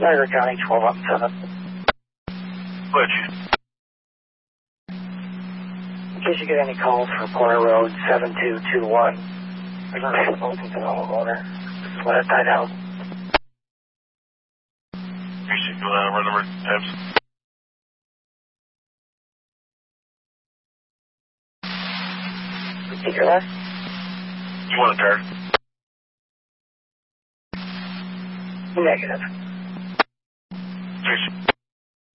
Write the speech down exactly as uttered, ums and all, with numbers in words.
Niagara County, twelve up seven. Glitch. In case you get any calls for Corner Road seven two two one, we're going to open to the homeowner. Just let it die down. Appreciate you, uh, run number times. Repeat your last? You want a card? Negative. Appreciate